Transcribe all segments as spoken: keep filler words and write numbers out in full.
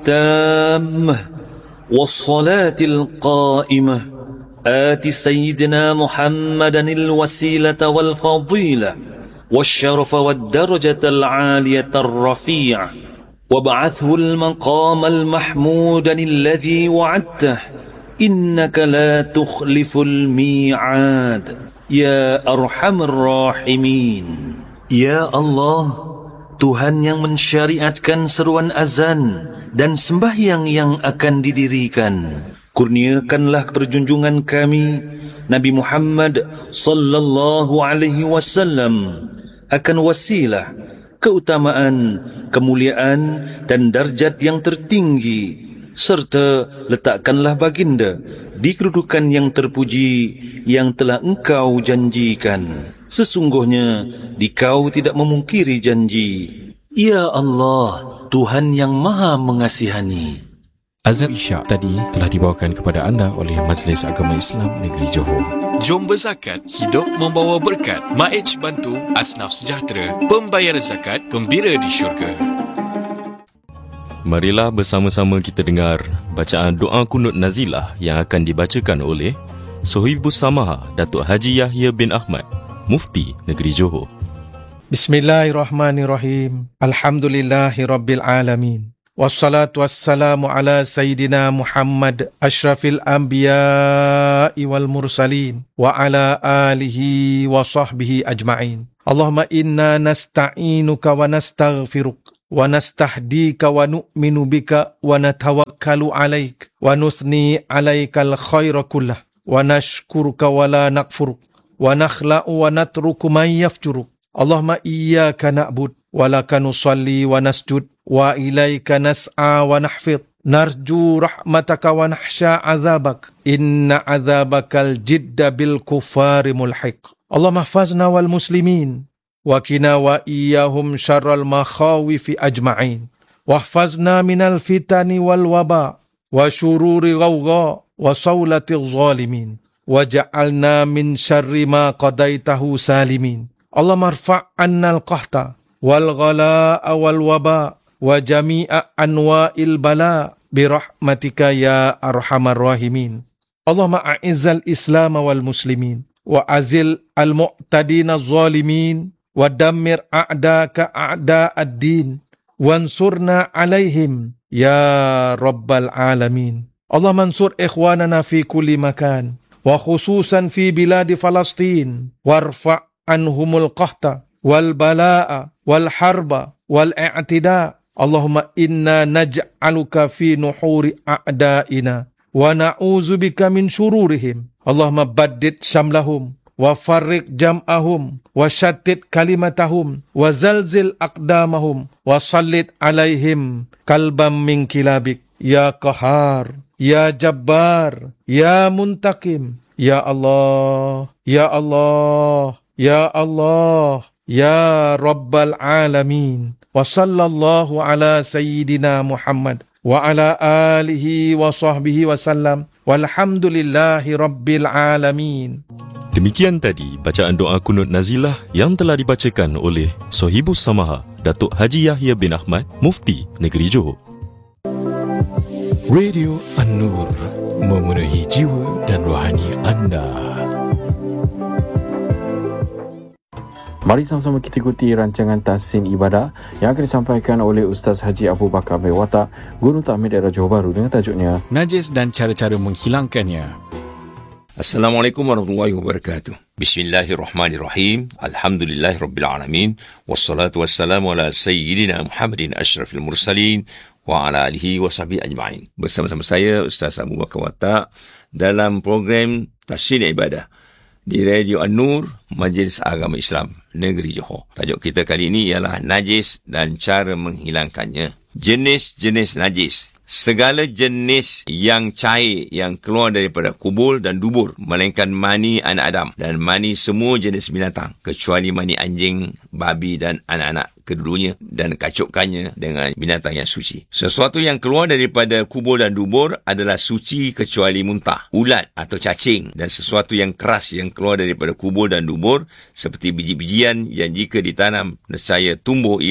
التامة والصلاة القائمة آت سيدنا محمدا الوسيلة والفضيلة والشرف والدرجة العالية الرفيعة وابعثه المقام المحمود الذي وعدته إنك لا تخلف الميعاد يا أرحم الراحمين. Ya Allah, Tuhan yang mensyariatkan seruan azan dan sembahyang yang akan didirikan, kurniakanlah perjunjungan kami Nabi Muhammad sallallahu alaihi wasallam akan wasilah, keutamaan, kemuliaan dan darjat yang tertinggi, serta letakkanlah baginda di kedudukan yang terpuji yang telah engkau janjikan. Sesungguhnya dikau tidak memungkiri janji. Ya Allah, Tuhan yang maha mengasihani. Azan Isyak tadi telah dibawakan kepada anda oleh Majlis Agama Islam Negeri Johor. Jom berzakat, hidup membawa berkat. M A H bantu asnaf sejahtera, pembayar zakat gembira di syurga. Marilah bersama-sama kita dengar bacaan doa kunut nazilah yang akan dibacakan oleh Sohibus Samaha Datuk Haji Yahya bin Ahmad, Mufti Negeri Johor. Bismillahirrahmanirrahim. Alhamdulillahi Rabbil Alamin. Wassalatu wassalamu ala Sayyidina Muhammad Ashrafil Anbiya'i wal Mursalin wa ala alihi wa sahbihi ajma'in. Allahumma inna nasta'inuka wa nastaghfiruk wa nastahdika wa nu'minu bika wa natawakkalu alaik wa nuthni alaikal khaira kullah wa nashkuruka wa la nakfuruk wa nakhla'u wa natruku man yafjuruk. Allahumma iyyaka na'bud wa laka nusalli wa nasjud wa ilaika nas'a wa nahfid narju rahmataka wa nahsya azabak inna azabakal jidda bil kuffari mulhiq. Allahumma hafazna wal muslimin wa qina wa iyyahum syarral makhawifi ajma'in wa hafazna minal fitani wal waba wa syururi ghawgha wa sawlati zalimin wa ja'alna min syarri ma qadaitahu salimin. Allahumma rfa' anna al-qahta wal ghalaa wal waba wa jami'a anwa'il bala birahmatika ya arhamar rahimin. Allahumma a'izzal islam wal muslimin wa azil al-mu'tadina zalimin wa dammir a'daka a'da'ad din wansurna alaihim ya rabbal alamin. Allahumma ansur ikhwanana fi kulli makan wa khususan fi biladi Falastin warfa' anhumul qahta wal balaa wal harba wal i'tida. Allahumma inna naj'aluka fi nuhuri a'da'ina wa na'udzubika min syururihim. Allahumma baddid syamlahum wa farriq jam'ahum wa shattit kalimatahum wa zalzil aqdamahum wa sallit alaihim kalbam min kilabik ya qahar ya jabbar ya muntakim. Ya Allah, ya Allah, ya Allah, ya Rabbal Alamin. Wa sallallahu ala Sayyidina Muhammad wa ala alihi wa sahbihi wa sallam walhamdulillahi Rabbil Alamin. Demikian tadi bacaan doa kunut nazilah yang telah dibacakan oleh Sohibus Samaha Datuk Haji Yahya bin Ahmad, Mufti Negeri Johor. Radio An-Nur, memenuhi jiwa dan rohani anda. Mari sama-sama kita ikuti rancangan Tahsin Ibadah yang akan disampaikan oleh Ustaz Haji Abu Bakar bin Watak, Guru Takmir Daerah Johor Bahru, dengan tajuknya Najis dan cara-cara menghilangkannya. Assalamualaikum warahmatullahi wabarakatuh. Bismillahirrahmanirrahim. Alhamdulillahirrabbilalamin. Wassalatu wassalamu ala Sayyidina Muhammadin Ashrafil Mursalin wa ala alihi wa sahbihi ajma'in. Bersama-sama saya Ustaz Abu Bakar Watak dalam program Tahsin Ibadah di Radio An-Nur, Majlis Agama Islam Negeri Johor. Tajuk kita kali ini ialah najis dan cara menghilangkannya. Jenis-jenis najis. Segala jenis yang cair yang keluar daripada kubur dan dubur, melainkan mani anak Adam dan mani semua jenis binatang, kecuali mani anjing, babi dan anak-anak kedudunya, dan kacupkannya dengan binatang yang suci. Sesuatu yang keluar daripada kubur dan dubur adalah suci kecuali muntah, ulat atau cacing, dan sesuatu yang keras yang keluar daripada kubur dan dubur seperti biji-bijian yang jika ditanam nescaya tumbuh ia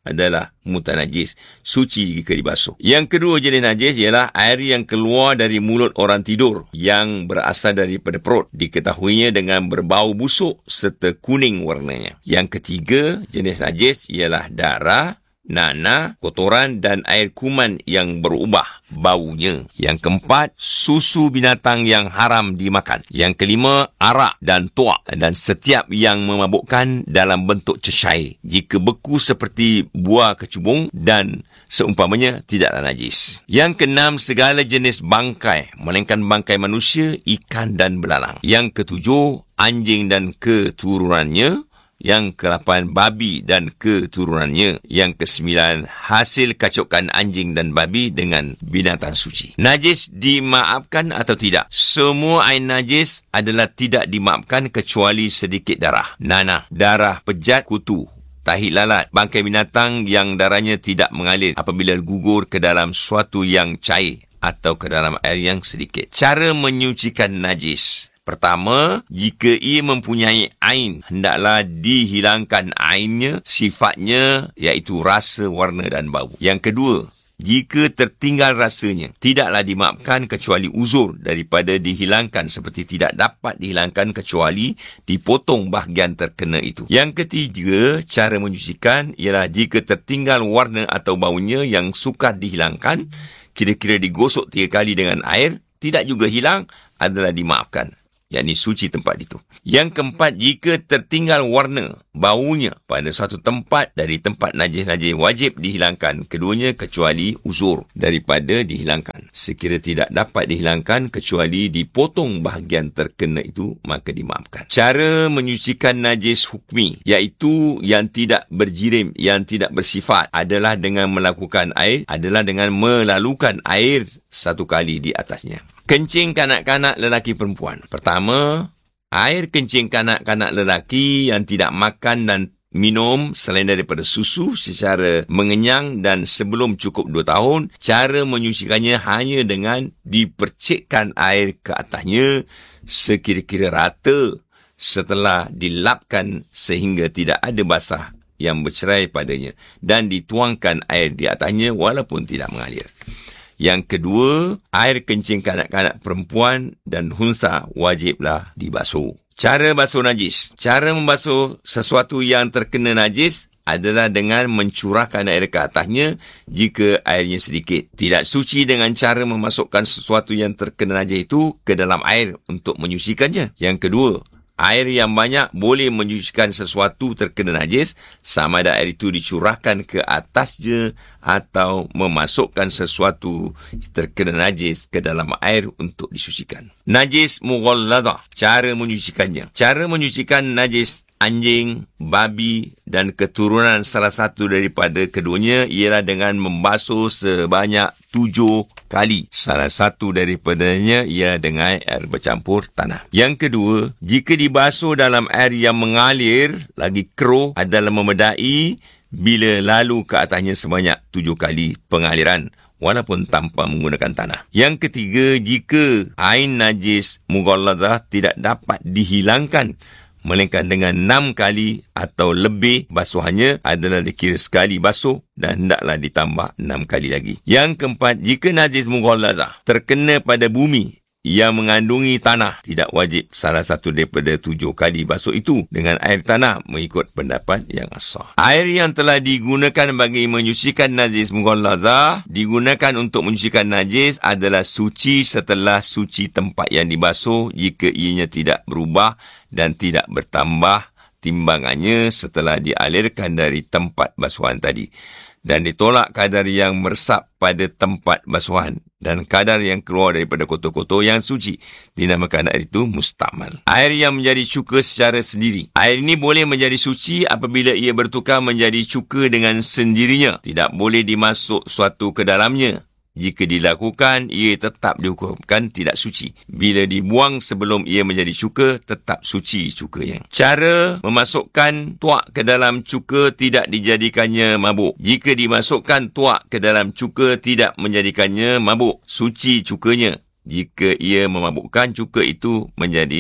adalah mutanajis, suci jika dibasuh. Yang kedua jenis najis ialah air yang keluar dari mulut orang tidur yang berasal daripada perut, diketahuinya dengan berbau busuk serta kuning warnanya. Yang ketiga jenis najis ialah darah, nanah, kotoran dan air kuman yang berubah baunya. Yang keempat, susu binatang yang haram dimakan. Yang kelima, arak dan tuak dan setiap yang memabukkan dalam bentuk cecair. Jika beku seperti buah kecubung dan seumpamanya tidaklah najis. Yang keenam, segala jenis bangkai, melainkan bangkai manusia, ikan dan belalang. Yang ketujuh, anjing dan keturunannya. Yang kelapan, babi dan keturunannya. Yang kesembilan, hasil kacukan anjing dan babi dengan binatang suci. Najis dimaafkan atau tidak? Semua air najis adalah tidak dimaafkan kecuali sedikit darah, nanah, darah pejat, kutu, tahi lalat, bangkai binatang yang darahnya tidak mengalir apabila gugur ke dalam suatu yang cair atau ke dalam air yang sedikit. Cara menyucikan najis. Pertama, jika ia mempunyai ain, hendaklah dihilangkan ainnya, sifatnya iaitu rasa, warna dan bau. Yang kedua, jika tertinggal rasanya, tidaklah dimaafkan kecuali uzur daripada dihilangkan seperti tidak dapat dihilangkan kecuali dipotong bahagian terkena itu. Yang ketiga, cara menyucikan ialah jika tertinggal warna atau baunya yang sukar dihilangkan, kira-kira digosok tiga kali dengan air, tidak juga hilang, adalah dimaafkan, yakni suci tempat itu. Yang keempat, jika tertinggal warna, baunya pada suatu tempat dari tempat najis-najis, wajib dihilangkan keduanya kecuali uzur daripada dihilangkan. Sekira tidak dapat dihilangkan kecuali dipotong bahagian terkena itu, maka dimaafkan. Cara menyucikan najis hukmi, iaitu yang tidak berjirim, yang tidak bersifat, adalah dengan melakukan air, adalah dengan melalukan air satu kali di atasnya. Kencing kanak-kanak lelaki perempuan. Pertama, air kencing kanak-kanak lelaki yang tidak makan dan minum selain daripada susu secara mengenyang dan sebelum cukup dua tahun, cara menyucikannya hanya dengan dipercikkan air ke atasnya sekira-kira rata setelah dilapkan sehingga tidak ada basah yang bercerai padanya dan dituangkan air di atasnya walaupun tidak mengalir. Yang kedua, air kencing kanak-kanak perempuan dan hunsa wajiblah dibasuh. Cara basuh najis. Cara membasuh sesuatu yang terkena najis adalah dengan mencurahkan air ke atasnya jika airnya sedikit. Tidak suci dengan cara memasukkan sesuatu yang terkena najis itu ke dalam air untuk menyucikannya. Yang kedua, air yang banyak boleh menyucikan sesuatu terkena najis, sama ada air itu dicurahkan ke atasnya atau memasukkan sesuatu terkena najis ke dalam air untuk disucikan. Najis mughalladah, cara menyucikannya. Cara menyucikan najis anjing, babi dan keturunan salah satu daripada keduanya ialah dengan membasuh sebanyak tujuh kali. Salah satu daripadanya ialah dengan air bercampur tanah. Yang kedua, jika dibasuh dalam air yang mengalir lagi keruh adalah memedai bila lalu ke atasnya sebanyak tujuh kali pengaliran walaupun tanpa menggunakan tanah. Yang ketiga, jika ain najis mughalladah tidak dapat dihilangkan melainkan dengan enam kali atau lebih, basuhannya adalah dikira sekali basuh dan hendaklah ditambah enam kali lagi. Yang keempat, jika najis mughalladah terkena pada bumi yang mengandungi tanah, tidak wajib salah satu daripada tujuh kali basuh itu dengan air tanah mengikut pendapat yang sah. Air yang telah digunakan bagi menyucikan najis mughalladah digunakan untuk menyucikan najis adalah suci setelah suci tempat yang dibasuh jika ianya tidak berubah dan tidak bertambah timbangannya setelah dialirkan dari tempat basuhan tadi, dan ditolak kadar yang meresap pada tempat basuhan dan kadar yang keluar daripada kotor-kotor yang suci, dinamakan air itu mustamal. Air yang menjadi cuka secara sendiri. Air ini boleh menjadi suci apabila ia bertukar menjadi cuka dengan sendirinya. Tidak boleh dimasuk suatu ke dalamnya. Jika dilakukan, ia tetap dihukumkan tidak suci. Bila dibuang sebelum ia menjadi cuka, tetap suci cukanya. Cara memasukkan tuak ke dalam cuka tidak dijadikannya mabuk. Jika dimasukkan tuak ke dalam cuka tidak menjadikannya mabuk, suci cukanya. Jika ia memabukkan, cuka itu menjadi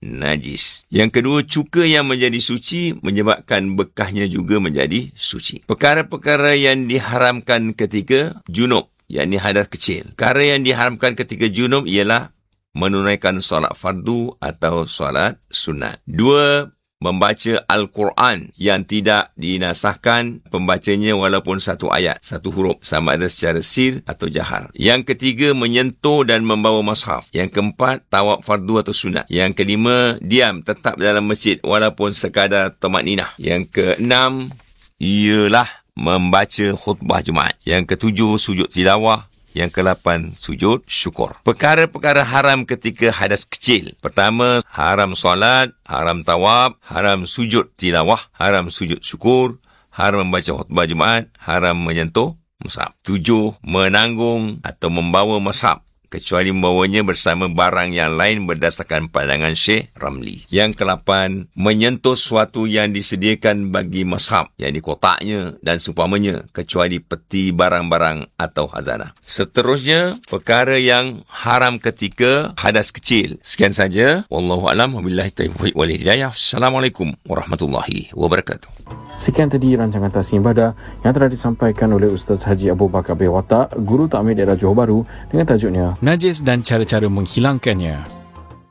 najis. Yang kedua, cuka yang menjadi suci menyebabkan bekahnya juga menjadi suci. Perkara-perkara yang diharamkan ketika junub, yakni hadas kecil. Perkara yang diharamkan ketika junub ialah menunaikan solat fardu atau solat sunat. Dua, membaca Al-Quran yang tidak dinasahkan pembacanya walaupun satu ayat, satu huruf, sama ada secara sir atau jahar. Yang ketiga, menyentuh dan membawa mushaf. Yang keempat, tawaf fardu atau sunat. Yang kelima, diam tetap dalam masjid walaupun sekadar tamakninah. Yang keenam, ialah membaca khutbah Jumaat. Yang ketujuh, sujud tilawah. Yang kelapan, sujud syukur. Perkara-perkara haram ketika hadas kecil. Pertama, haram solat, haram tawaf, haram sujud tilawah, haram sujud syukur, haram membaca khutbah Jumaat, haram menyentuh mushaf. Tujuh, menanggung atau membawa mushaf, kecuali membawanya bersama barang yang lain berdasarkan pandangan Syekh Ramli. Yang kelapan, menyentuh sesuatu yang disediakan bagi mushaf, yakni kotaknya dan seumpamanya, kecuali peti barang-barang atau hazanah. Seterusnya, perkara yang haram ketika hadas kecil. Sekian saja. Wallahu a'lam. Wabillahi taufiq wal hidayah. Assalamualaikum warahmatullahi wabarakatuh. Sekian tadi rancangan Tasnim Ibadah yang telah disampaikan oleh Ustaz Haji Abu Bakar bin Watak, Guru Takmir Daerah Johor Bahru, dengan tajuknya Najis dan cara-cara menghilangkannya.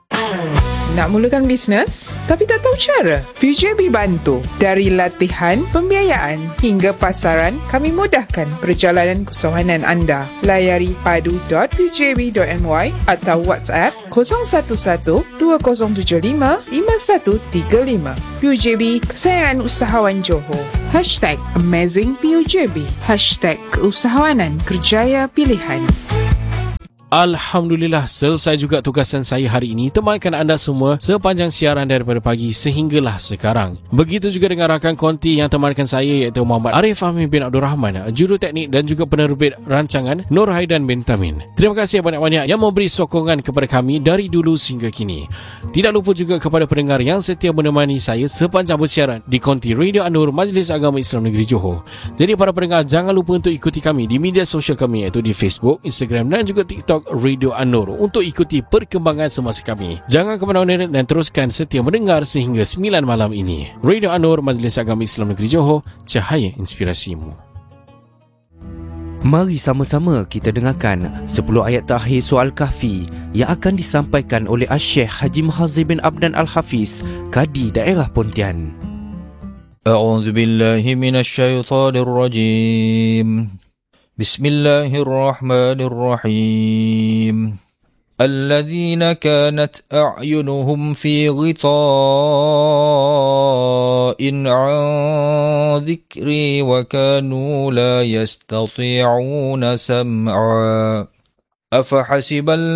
Nak mulakan bisnes tapi tak tahu cara? P U J B bantu. Dari latihan, pembiayaan hingga pasaran, kami mudahkan perjalanan keusahawanan anda. Layari padu dot p u j b dot m y atau WhatsApp kosong satu satu dua kosong tujuh lima lima satu tiga lima. P U J B, kesayangan usahawan Johor. Hashtag Amazing P U J B. Hashtag keusahawanan kerjaya pilihan. Alhamdulillah, selesai juga tugasan saya hari ini temankan anda semua sepanjang siaran daripada pagi sehinggalah sekarang. Begitu juga dengan rakan konti yang temankan saya iaitu Muhammad Arif Fahmi bin Abdul Rahman, juru teknik dan juga penerbit rancangan Nur Haidan bin Tamin. Terima kasih banyak-banyak yang memberi sokongan kepada kami dari dulu sehingga kini. Tidak lupa juga kepada pendengar yang setia menemani saya sepanjang bersiaran di konti Radio An-Nur Majlis Agama Islam Negeri Johor. Jadi para pendengar, jangan lupa untuk ikuti kami di media sosial kami iaitu di Facebook, Instagram dan juga TikTok Radio An-Nur untuk ikuti perkembangan semasa kami. Jangan ke mana-mana dan teruskan setia mendengar sehingga sembilan malam ini. Radio An-Nur Majlis Agama Islam Negeri Johor, cahaya inspirasimu. Mari sama-sama kita dengarkan sepuluh ayat terakhir Surah Al-Kahfi yang akan disampaikan oleh Asy-Syeikh Haji Mahazir bin Abdan Al-Hafiz, Kadi Daerah Pontian. A'udzu billahi minasyaitonir rajim. Bismillahirrahmanirrahim. الذين كانت أعينهم في غطاء عن ذكري وكانوا لا يستطيعون سمعا أفحسب